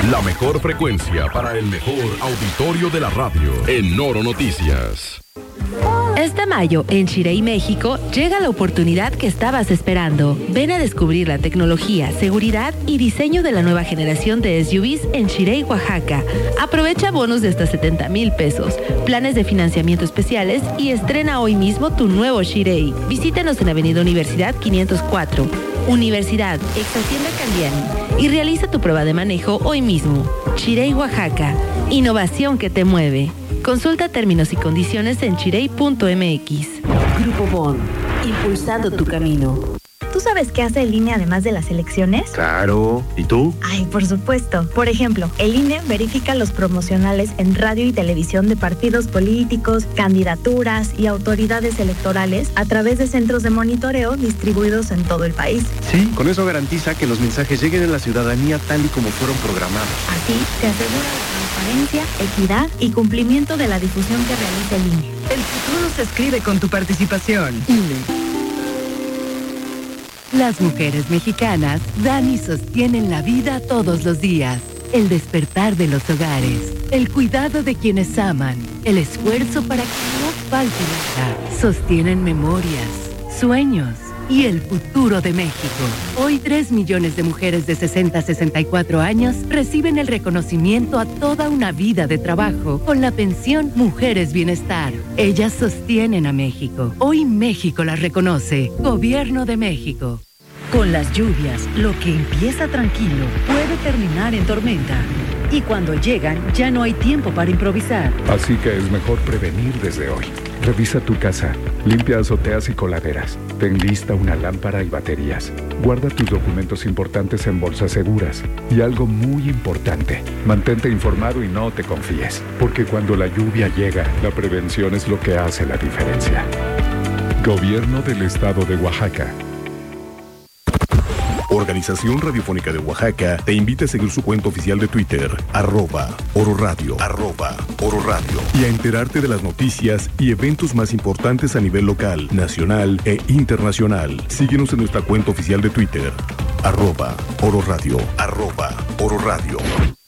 La mejor frecuencia para el mejor auditorio de la radio. En Oro Noticias. Este mayo, en Xirey, México, llega la oportunidad que estabas esperando. Ven a descubrir la tecnología, seguridad y diseño de la nueva generación de SUVs en Xirey, Oaxaca. Aprovecha bonos de hasta 70,000 pesos, planes de financiamiento especiales y estrena hoy mismo tu nuevo Xirey. Visítanos en Avenida Universidad 504. Universidad, ex Hacienda Candiani, y realiza tu prueba de manejo hoy mismo. Xirey, Oaxaca. Innovación que te mueve. Consulta términos y condiciones en xirey.mx. Grupo Bond, impulsando tu camino. ¿Tú sabes qué hace el INE además de las elecciones? Claro. ¿Y tú? Ay, por supuesto. Por ejemplo, el INE verifica los promocionales en radio y televisión de partidos políticos, candidaturas y autoridades electorales a través de centros de monitoreo distribuidos en todo el país. Sí, con eso garantiza que los mensajes lleguen a la ciudadanía tal y como fueron programados. Así se asegura la transparencia, equidad y cumplimiento de la difusión que realiza el INE. El futuro se escribe con tu participación. INE. Las mujeres mexicanas dan y sostienen la vida todos los días. El despertar de los hogares, el cuidado de quienes aman, el esfuerzo para que no falte nada. Sostienen memorias, sueños y el futuro de México. Hoy 3 millones de mujeres de 60 a 64 años reciben el reconocimiento a toda una vida de trabajo con la pensión Mujeres Bienestar. Ellas sostienen a México. Hoy México las reconoce. Gobierno de México. Con las lluvias, lo que empieza tranquilo puede terminar en tormenta. Y cuando llegan, ya no hay tiempo para improvisar. Así que es mejor prevenir desde hoy. Revisa tu casa, limpia azoteas y coladeras. Ten lista una lámpara y baterías. Guarda tus documentos importantes en bolsas seguras. Y algo muy importante, mantente informado y no te confíes. Porque cuando la lluvia llega, la prevención es lo que hace la diferencia. Gobierno del Estado de Oaxaca. Organización Radiofónica de Oaxaca te invita a seguir su cuenta oficial de Twitter, @Ororadio, @Ororadio, y a enterarte de las noticias y eventos más importantes a nivel local, nacional e internacional. Síguenos en nuestra cuenta oficial de Twitter, @Ororadio, @Ororadio.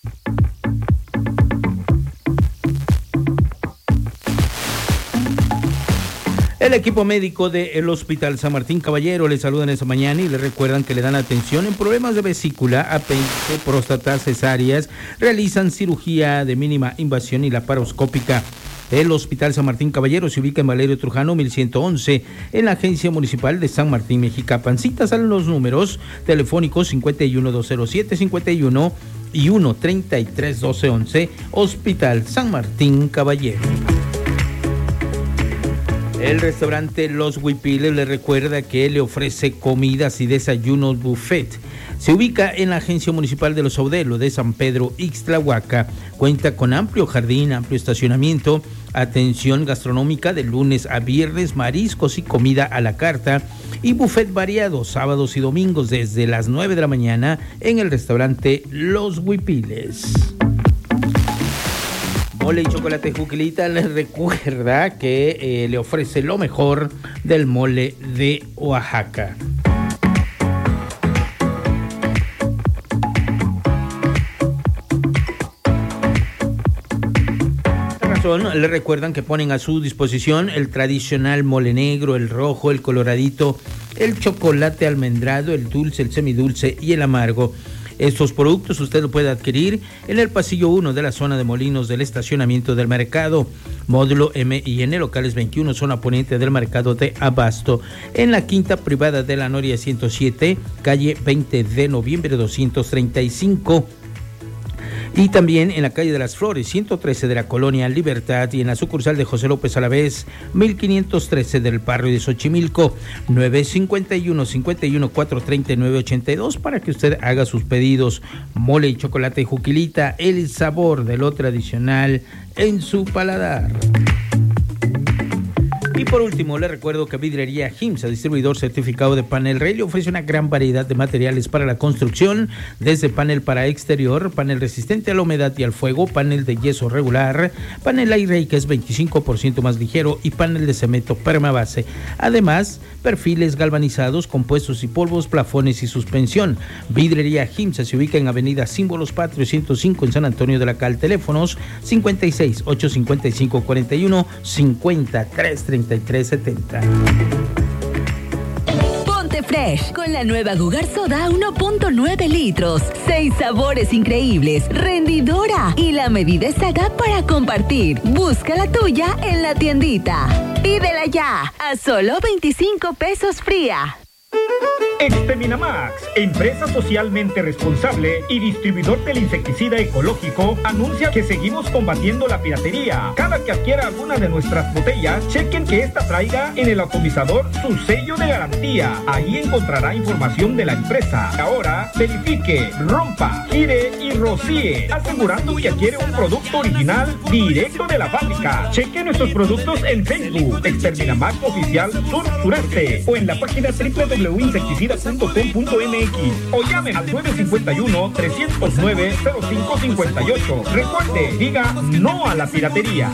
El equipo médico del Hospital San Martín Caballero le saludan esta mañana y le recuerdan que le dan atención en problemas de vesícula, apéndice, próstata, cesáreas, realizan cirugía de mínima invasión y laparoscópica. El Hospital San Martín Caballero se ubica en Valerio Trujano 1111, en la Agencia Municipal de San Martín, Mexicapan. Citas a los números telefónicos 5120751 y 1331211, Hospital San Martín Caballero. El restaurante Los Huipiles le recuerda que le ofrece comidas y desayunos buffet. Se ubica en la Agencia Municipal de los Audelos de San Pedro, Ixtlahuaca. Cuenta con amplio jardín, amplio estacionamiento, atención gastronómica de lunes a viernes, mariscos y comida a la carta y buffet variado sábados y domingos desde las 9 de la mañana en el restaurante Los Huipiles. Mole y Chocolate Juquilita les recuerda que le ofrece lo mejor del mole de Oaxaca. Le recuerdan que ponen a su disposición el tradicional mole negro, el rojo, el coloradito, el chocolate almendrado, el dulce, el semidulce y el amargo. Estos productos usted lo puede adquirir en el pasillo 1 de la zona de molinos del estacionamiento del mercado, módulo M y N, locales 21, zona poniente del mercado de Abasto, en la quinta privada de la Noria 107, calle 20 de noviembre 235. Y también en la calle de las Flores, 113 de la Colonia Libertad, y en la sucursal de José López Alavés, 1513 del barrio de Xochimilco, 951-439-82, para que usted haga sus pedidos. Mole y Chocolate Juquilita, el sabor de lo tradicional en su paladar. Y por último, le recuerdo que Vidrería Himsa, distribuidor certificado de Panel Rey, le ofrece una gran variedad de materiales para la construcción, desde panel para exterior, panel resistente a la humedad y al fuego, panel de yeso regular, panel aire que es 25% más ligero y panel de cemento permabase. Además, perfiles galvanizados, compuestos y polvos, plafones y suspensión. Vidrería Himsa se ubica en Avenida Símbolos Patrios 105 en San Antonio de la Cal. Teléfonos 56 855 41 53 33 70. Ponte fresh con la nueva Gugar Soda 1.9 litros. 6 sabores increíbles, rendidora y la medida exacta para compartir. Busca la tuya en la tiendita. Pídela ya a solo 25 pesos fría. Exterminamax, empresa socialmente responsable y distribuidor del insecticida ecológico, anuncia que seguimos combatiendo la piratería. Cada que adquiera alguna de nuestras botellas, chequen que esta traiga en el atomizador su sello de garantía. Ahí encontrará información de la empresa. Ahora, verifique, rompa, gire y rocíe, asegurando que adquiere un producto original directo de la fábrica. Cheque nuestros productos en Facebook, Exterminamax Oficial Sur-Sureste, o en la página www.insecticida.com.mx o llamen al 951-309-0558. Recuerde, diga no a la piratería.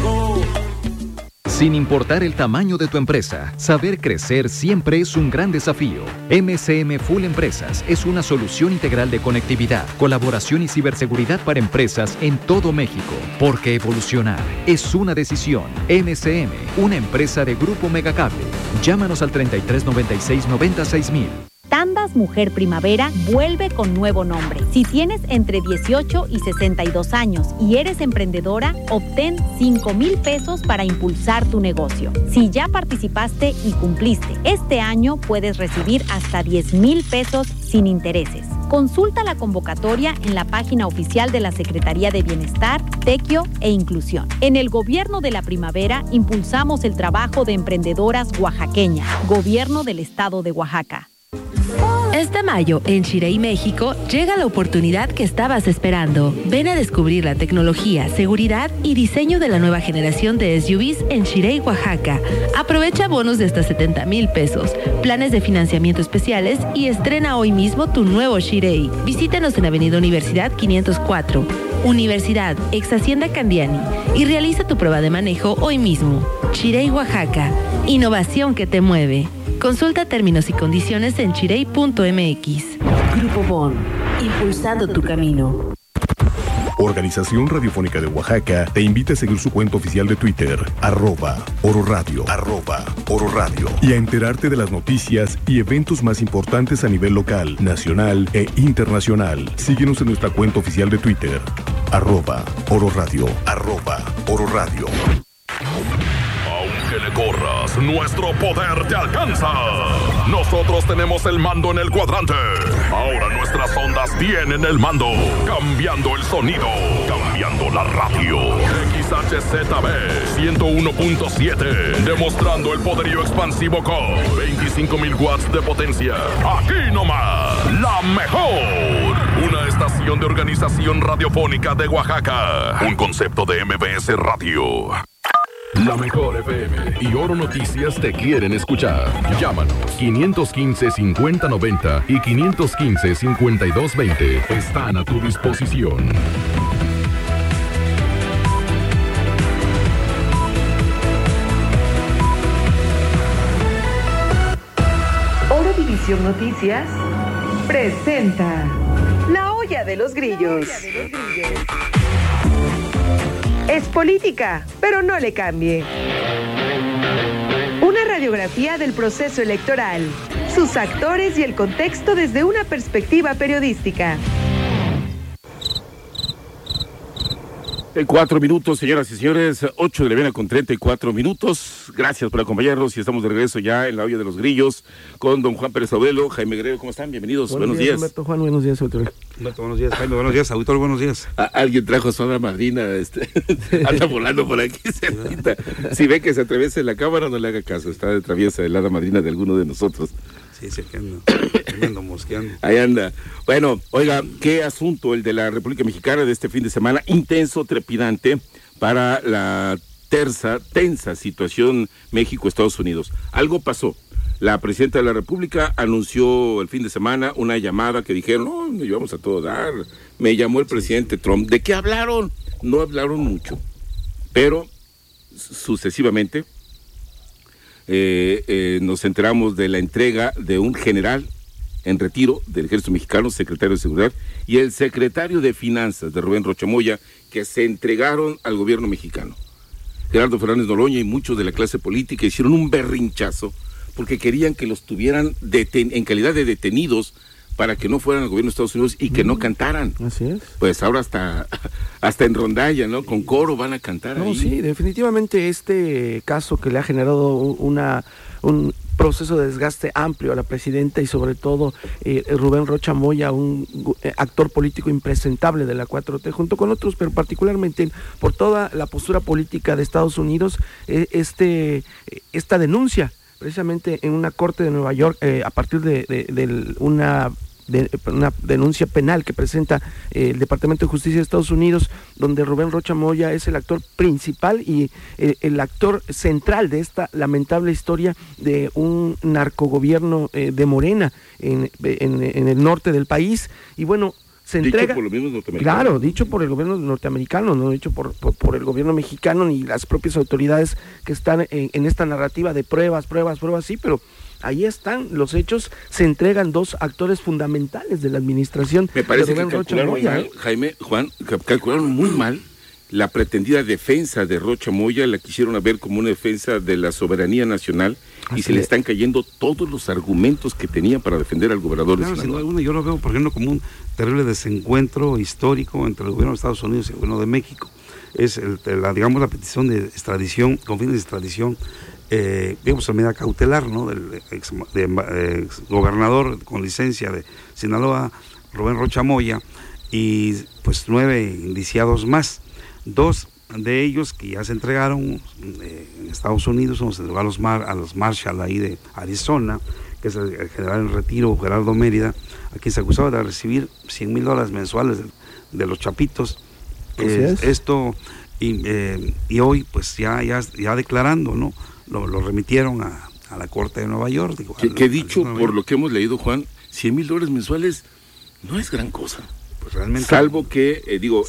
Sin importar el tamaño de tu empresa, saber crecer siempre es un gran desafío. MCM Full Empresas es una solución integral de conectividad, colaboración y ciberseguridad para empresas en todo México. Porque evolucionar es una decisión. MCM, una empresa de Grupo Megacable. Llámanos al 3396-96000. Tandas Mujer Primavera vuelve con nuevo nombre. Si tienes entre 18 y 62 años y eres emprendedora, obtén 5,000 pesos para impulsar tu negocio. Si ya participaste y cumpliste, este año puedes recibir hasta 10,000 pesos sin intereses. Consulta la convocatoria en la página oficial de la Secretaría de Bienestar, Tequio e Inclusión. En el Gobierno de la Primavera impulsamos el trabajo de emprendedoras oaxaqueñas. Gobierno del Estado de Oaxaca. Este mayo, en Xirey, México, llega la oportunidad que estabas esperando. Ven a descubrir la tecnología, seguridad y diseño de la nueva generación de SUVs en Xirey, Oaxaca. Aprovecha bonos de hasta 70,000 pesos, planes de financiamiento especiales y estrena hoy mismo tu nuevo Xirey. Visítanos en Avenida Universidad 504, Universidad, ex Hacienda Candiani, y realiza tu prueba de manejo hoy mismo. Xirey, Oaxaca. Innovación que te mueve. Consulta términos y condiciones en chirey.mx. Grupo Bon, impulsando tu camino. Organización Radiofónica de Oaxaca te invita a seguir su cuenta oficial de Twitter, @ororadio, @ororadio, y a enterarte de las noticias y eventos más importantes a nivel local, nacional e internacional. Síguenos en nuestra cuenta oficial de Twitter, @ororadio, @ororadio. Que le corras, nuestro poder te alcanza. Nosotros tenemos el mando en el cuadrante. Ahora nuestras ondas tienen el mando, cambiando el sonido, cambiando la radio. XHZB 101.7, demostrando el poderío expansivo con 25,000 watts de potencia. Aquí nomás, la mejor. Una estación de Organización Radiofónica de Oaxaca. Un concepto de MBS Radio. La Mejor FM y Oro Noticias te quieren escuchar. Llámanos 515-5090 y 515-5220. Están a tu disposición. Oro División Noticias presenta La Olla de los Grillos. Es política, pero no le cambie. Una radiografía del proceso electoral, sus actores y el contexto desde una perspectiva periodística. 4 minutos, señoras y señores, 8 de la mañana con 34 minutos. Gracias por acompañarnos y estamos de regreso ya en la olla de los grillos con don Juan Pérez Audelo, Jaime Guerrero. ¿Cómo están? Bienvenidos. Buenos días. Humberto, Juan, buenos días, auditor. Humberto, buenos días. Jaime, buenos días. Auditor, buenos días. Alguien trajo a su hada madrina, anda volando por aquí, cerquita. Si ve que se atraviesa en la cámara, no le haga caso. Está de traviesa el hada madrina de alguno de nosotros. Sí, se ando mosqueando. Ahí anda. Bueno, oiga, qué asunto el de la República Mexicana de este fin de semana, intenso, trepidante, para la tensa situación México-Estados Unidos. Algo pasó. La presidenta de la República anunció el fin de semana una llamada que dijeron, no, nos llevamos a todo dar. Me llamó el presidente Trump. ¿De qué hablaron? No hablaron mucho, pero sucesivamente nos enteramos de la entrega de un general en retiro del Ejército Mexicano, secretario de Seguridad, y el secretario de Finanzas de Rubén Rocha Moya, que se entregaron al gobierno mexicano. Gerardo Fernández Noroña y muchos de la clase política hicieron un berrinchazo porque querían que los tuvieran en calidad de detenidos para que no fueran al gobierno de Estados Unidos y que no cantaran. Así es. Pues ahora hasta en rondalla, ¿no? Con coro van a cantar ahí. Sí, definitivamente este caso que le ha generado un proceso de desgaste amplio a la presidenta y sobre todo Rubén Rocha Moya, un actor político impresentable de la 4T, junto con otros, pero particularmente por toda la postura política de Estados Unidos, esta denuncia precisamente en una corte de Nueva York a partir de una denuncia penal que presenta el Departamento de Justicia de Estados Unidos, donde Rubén Rocha Moya es el actor principal y el actor central de esta lamentable historia de un narcogobierno de Morena en el norte del país. Y bueno, se entrega, dicho por los mismos norteamericanos. Claro, dicho por el gobierno norteamericano, no dicho por el gobierno mexicano ni las propias autoridades que están en esta narrativa de pruebas, sí, pero ahí están los hechos. Se entregan dos actores fundamentales de la administración. Me parece de que calcularon mal, Jaime, Juan, calcularon muy mal la pretendida defensa de Rocha Moya. La quisieron ver como una defensa de la soberanía nacional. Y se le están cayendo todos los argumentos que tenía para defender al gobernador de Sinaloa. Sin duda alguna, yo lo veo, por ejemplo, como un terrible desencuentro histórico entre el gobierno de Estados Unidos y el gobierno de México. Es la petición de extradición, con fines de extradición, digamos, a medida cautelar, ¿no? Del ex gobernador con licencia de Sinaloa, Rubén Rocha Moya, y pues 9 indiciados más. 2 de ellos que ya se entregaron en Estados Unidos, uno se entregó a los Marshall ahí de Arizona, que es el general en retiro, Gerardo Mérida, a quien se acusaba de recibir $100,000 mensuales de los chapitos. Esto, y hoy, pues ya declarando, ¿no? Lo remitieron a la Corte de Nueva York. Digo, que dicho por lo que hemos leído, Juan, $100,000 mensuales no es gran cosa. Pues realmente. Salvo que,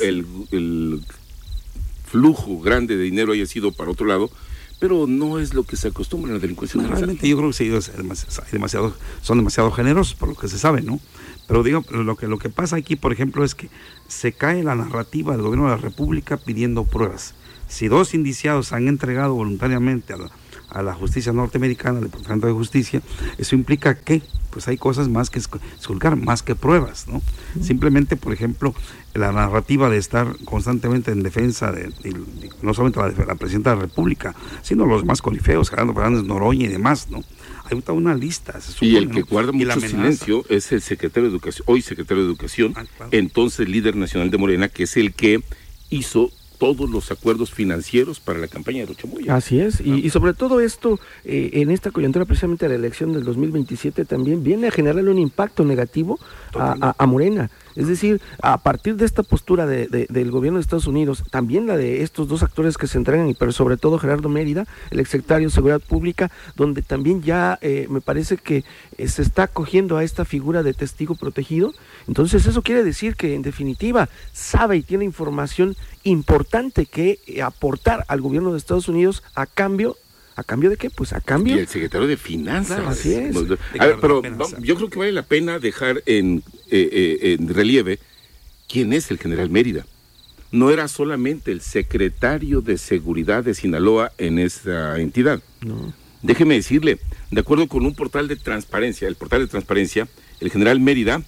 el flujo grande de dinero haya sido para otro lado, pero no es lo que se acostumbra en la delincuencia. Realmente yo creo que sí, son demasiado generosos por lo que se sabe, ¿no? Pero digo, lo que pasa aquí, por ejemplo, es que se cae la narrativa del gobierno de la República pidiendo pruebas. Si 2 indiciados han entregado voluntariamente a la justicia norteamericana, al Departamento de Justicia, eso implica que pues hay cosas más que esculcar, más que pruebas, ¿no? Simplemente, por ejemplo, la narrativa de estar constantemente en defensa de no solamente la presidenta de la República, sino los más corifeos, Gerardo Fernández Noroña y demás, ¿no? Hay una lista, se supone, y el que guarda mucho silencio es el secretario de Educación, hoy secretario de Educación, claro. Entonces líder nacional de Morena, que es el que hizo todos los acuerdos financieros para la campaña de Rocha Moya. Así es, y sobre todo esto, en esta coyuntura precisamente de la elección del 2027 también viene a generarle un impacto negativo a Morena. Es decir, a partir de esta postura del gobierno de Estados Unidos, también la de estos dos actores que se entregan, pero sobre todo Gerardo Mérida, el exsecretario de Seguridad Pública, donde también ya me parece que se está acogiendo a esta figura de testigo protegido. Entonces eso quiere decir que en definitiva sabe y tiene información importante que aportar al gobierno de Estado Unidos a cambio de qué, pues a cambio. Y el secretario de Finanzas. Claro, así es. A ver, pero yo creo que vale la pena dejar en relieve quién es el general Mérida. No era solamente el secretario de Seguridad de Sinaloa en esa entidad. No. Déjeme decirle, de acuerdo con un portal de transparencia, el general Mérida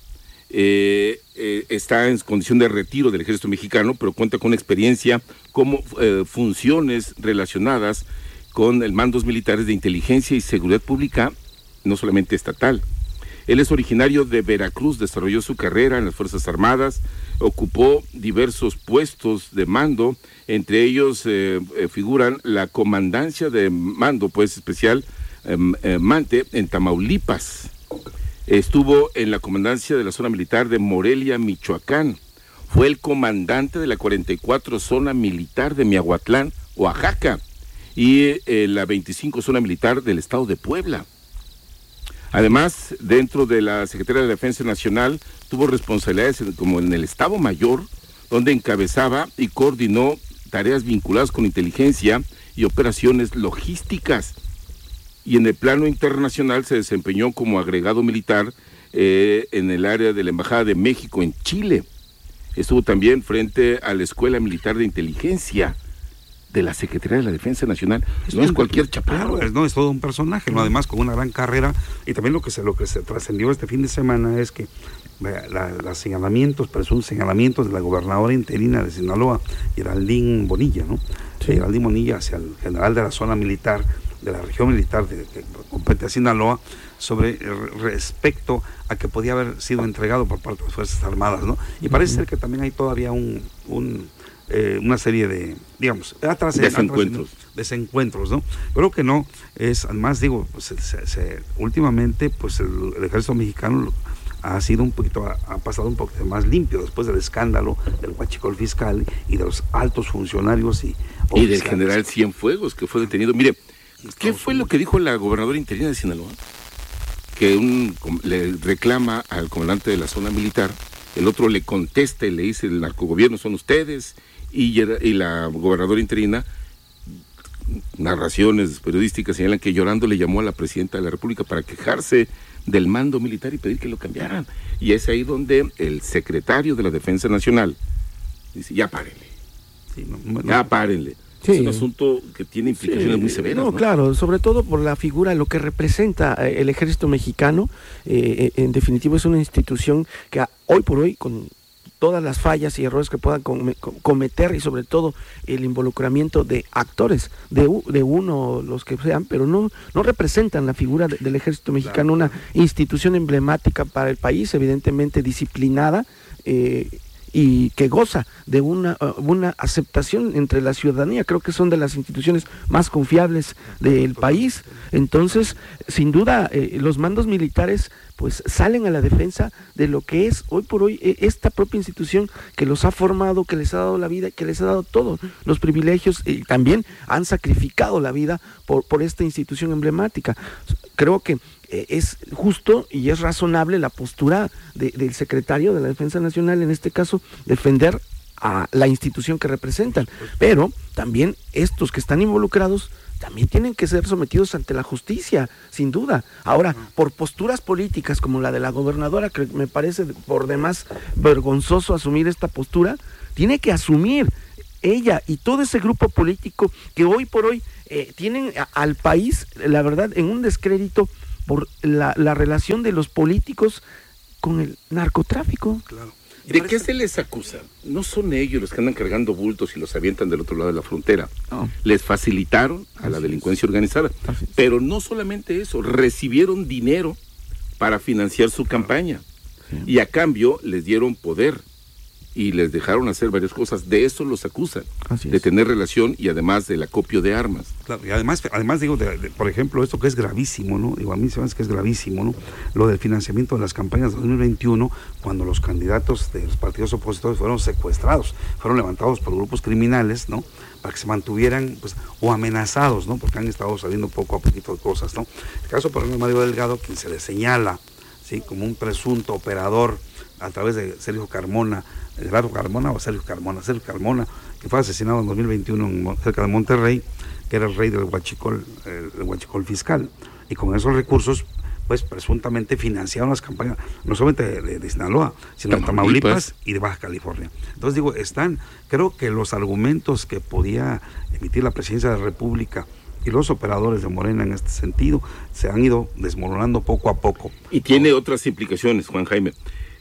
está en condición de retiro del Ejército Mexicano, pero cuenta con experiencia como funciones relacionadas con el mandos militares de inteligencia y seguridad pública, no solamente estatal. Él es originario de Veracruz, desarrolló su carrera en las Fuerzas Armadas, ocupó diversos puestos de mando, entre ellos figuran la comandancia de mando, pues especial, Mante, en Tamaulipas. Estuvo en la comandancia de la zona militar de Morelia, Michoacán. Fue el comandante de la 44 zona militar de Miahuatlán, Oaxaca, y la 25 Zona Militar del Estado de Puebla. Además, dentro de la Secretaría de Defensa Nacional, tuvo responsabilidades como en el Estado Mayor, donde encabezaba y coordinó tareas vinculadas con inteligencia y operaciones logísticas. Y en el plano internacional se desempeñó como agregado militar en el área de la Embajada de México en Chile. Estuvo también frente a la Escuela Militar de Inteligencia de la Secretaría de la Defensa Nacional. No es cualquier chaparro. Claro, no, es todo un personaje, ¿no? Además con una gran carrera, y también lo que se trascendió este fin de semana es que los señalamientos, presuntos señalamientos de la gobernadora interina de Sinaloa, Geraldine Bonilla, ¿no? Sí. Geraldine Bonilla hacia el general de la zona militar, de la región militar que compete a Sinaloa, sobre respecto a que podía haber sido entregado por parte de las Fuerzas Armadas, ¿no? Y parece ser que también hay todavía una serie de, digamos, desencuentros, ¿no? Creo que no, es, además digo, pues, últimamente, pues el ejército mexicano ha sido ha pasado un poquito más limpio después del escándalo del huachicol fiscal y de los altos funcionarios y del general Cienfuegos, que fue detenido. Mire, ¿qué fue lo que dijo la gobernadora interina de Sinaloa? Que le reclama al comandante de la zona militar, el otro le contesta y le dice, el narcogobierno son ustedes, y la gobernadora interina, narraciones periodísticas señalan que llorando le llamó a la presidenta de la República para quejarse del mando militar y pedir que lo cambiaran. Y es ahí donde el secretario de la Defensa Nacional dice, ya párenle, ya párenle. Sí. Es un asunto que tiene implicaciones muy severas. No, claro, sobre todo por la figura, lo que representa el ejército mexicano. En definitiva es una institución que hoy por hoy, con todas las fallas y errores que puedan cometer, y sobre todo el involucramiento de actores, de uno, los que sean, pero no representan la figura del ejército mexicano, claro. Una institución emblemática para el país, evidentemente disciplinada, y que goza de una aceptación entre la ciudadanía. Creo que son de las instituciones más confiables del país. Entonces, sin duda, los mandos militares pues salen a la defensa de lo que es hoy por hoy esta propia institución que los ha formado, que les ha dado la vida, que les ha dado todos los privilegios, y también han sacrificado la vida por esta institución emblemática. Creo que es justo y es razonable la postura del secretario de la Defensa Nacional, en este caso, defender a la institución que representan, pero también estos que están involucrados también tienen que ser sometidos ante la justicia, sin duda. Ahora, por posturas políticas como la de la gobernadora, que me parece por demás vergonzoso asumir esta postura, tiene que asumir ella y todo ese grupo político que hoy por hoy tienen al país, la verdad, en un descrédito por la relación de los políticos con el narcotráfico. Claro. ¿De qué se les acusa? No son ellos los que andan cargando bultos y los avientan del otro lado de la frontera. No. Les facilitaron a la delincuencia organizada. Pero no solamente eso, recibieron dinero para financiar su campaña. Sí. Y a cambio les dieron poder y les dejaron hacer varias cosas. De eso los acusan, de tener relación y además del acopio de armas. Claro, y además digo, por ejemplo, esto que es gravísimo, ¿no? Digo, a mí se me hace que es gravísimo, ¿no? Lo del financiamiento de las campañas de 2021, cuando los candidatos de los partidos opositores fueron secuestrados, fueron levantados por grupos criminales, ¿no? Para que se mantuvieran, pues, o amenazados, ¿no? Porque han estado saliendo poco a poquito de cosas, ¿no? El caso, por ejemplo, de Mario Delgado, quien se le señala, ¿sí? Como un presunto operador a través de Sergio Carmona, Gerardo Carmona o Sergio Carmona, que fue asesinado en 2021 cerca de Monterrey, que era el rey del huachicol fiscal, y con esos recursos pues presuntamente financiaron las campañas, no solamente de Sinaloa, sino de Tamaulipas y de Baja California. Entonces digo, creo que los argumentos que podía emitir la presidencia de la República y los operadores de Morena en este sentido se han ido desmoronando poco a poco. Y tiene otras implicaciones, Juan Jaime.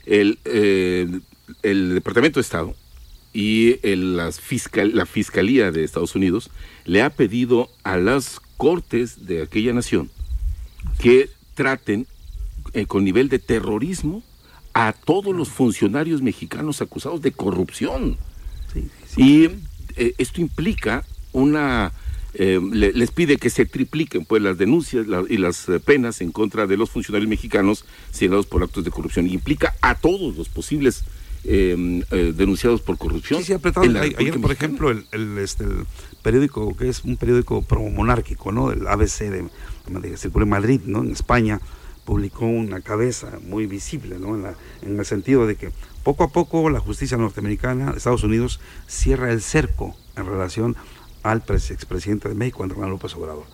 El Departamento de Estado y la Fiscalía de Estados Unidos le ha pedido a las cortes de aquella nación que traten con nivel de terrorismo a todos los funcionarios mexicanos acusados de corrupción. Y esto implica les pide que se tripliquen pues las denuncias y las penas en contra de los funcionarios mexicanos señalados por actos de corrupción. Y implica a todos los posibles denunciados por corrupción. Sí, apretado. Ayer, por ejemplo, el periódico, que es un periódico pro-monárquico, ¿no? El ABC de circula en Madrid, ¿no? En España, publicó una cabeza muy visible, ¿no? En el sentido de que poco a poco la justicia norteamericana de Estados Unidos cierra el cerco en relación al expresidente de México, Andrés Manuel López Obrador.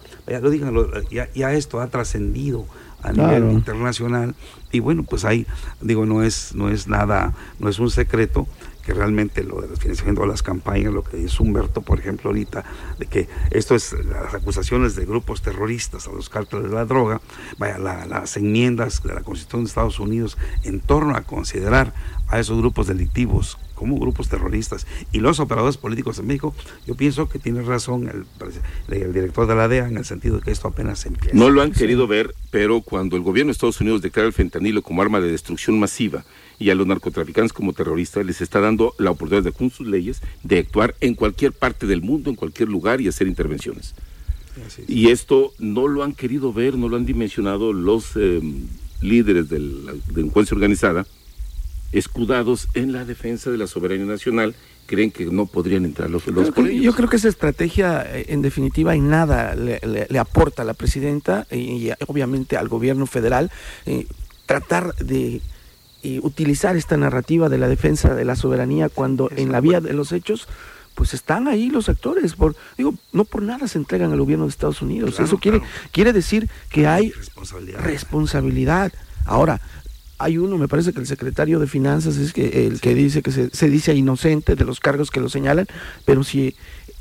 Ya esto ha trascendido a nivel internacional, y bueno, pues ahí digo, no es nada, no es un secreto que realmente lo del financiamiento de las campañas, lo que dice Humberto, por ejemplo, ahorita, de que esto es las acusaciones de grupos terroristas a los cárteles de la droga, las enmiendas de la Constitución de Estados Unidos en torno a considerar a esos grupos delictivos como grupos terroristas y los operadores políticos en México, yo pienso que tiene razón el director de la DEA en el sentido de que esto apenas empieza. No lo han querido ver, pero cuando el gobierno de Estados Unidos declara el fentanilo como arma de destrucción masiva y a los narcotraficantes como terroristas, les está dando la oportunidad de, con sus leyes, de actuar en cualquier parte del mundo, en cualquier lugar y hacer intervenciones. Y esto no lo han querido ver, no lo han dimensionado los líderes de la delincuencia organizada, escudados en la defensa de la soberanía nacional, creen que no podrían entrar los por ellos. Yo creo que esa estrategia, en definitiva, en nada le aporta a la presidenta y obviamente al gobierno federal, tratar de utilizar esta narrativa de la defensa de la soberanía cuando en la vía de los hechos pues están ahí los actores, no por nada se entregan al gobierno de Estados Unidos. Claro, eso quiere decir que hay responsabilidad. Ahora, hay uno, me parece que el secretario de Finanzas es que dice que se dice inocente de los cargos que lo señalan, pero si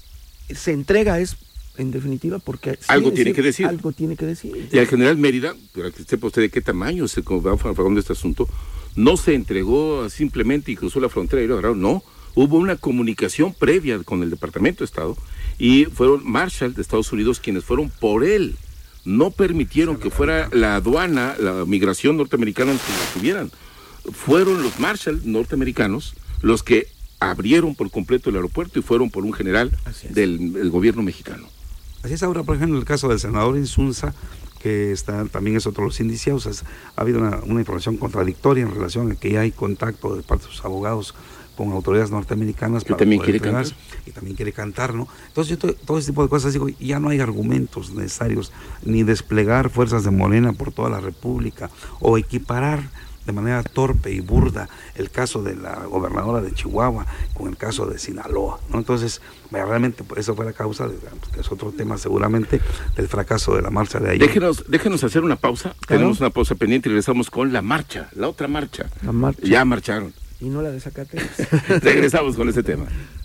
se entrega es en definitiva porque algo tiene que decir. Algo tiene que decir. Y al general Mérida, para que sepa usted de qué tamaño se va a favor de este asunto, no se entregó simplemente y cruzó la frontera y lo agarraron, no. Hubo una comunicación previa con el Departamento de Estado y fueron Marshall de Estados Unidos quienes fueron por él. No permitieron que fuera la aduana, la migración norteamericana los que lo tuvieran. Fueron los Marshall norteamericanos los que abrieron por completo el aeropuerto y fueron por un general del gobierno mexicano. Así es ahora, por ejemplo, el caso del senador Insunza, que también es otro de los indiciados. Ha habido una información contradictoria en relación a que ya hay contacto de parte de sus abogados con autoridades norteamericanas para también quiere cantar. Y también quiere cantar, ¿no? Entonces yo todo ese tipo de cosas digo, ya no hay argumentos necesarios ni desplegar fuerzas de Morena por toda la República o equiparar de manera torpe y burda el caso de la gobernadora de Chihuahua con el caso de Sinaloa, ¿no? Entonces, realmente eso fue la causa, que es otro tema seguramente, del fracaso de la marcha de ayer. Déjenos hacer una pausa, tenemos una pausa pendiente y regresamos con la marcha, la otra marcha. La marcha. Ya marcharon. Y no la de Zacatecas. Regresamos con ese tema.